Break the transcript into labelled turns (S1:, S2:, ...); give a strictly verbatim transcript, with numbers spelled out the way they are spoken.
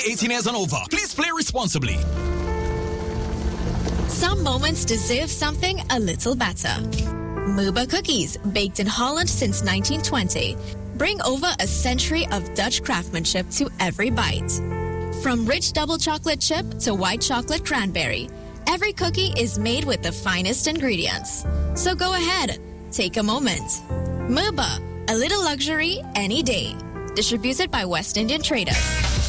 S1: eighteen years and over. Please play responsibly.
S2: Some moments deserve something a little better. Muba cookies, baked in Holland since nineteen twenty, bring over a century of Dutch craftsmanship to every bite. From rich double chocolate chip to white chocolate cranberry, every cookie is made with the finest ingredients. So go ahead, take a moment. Muba, a little luxury any day. Distributed by West Indian Traders.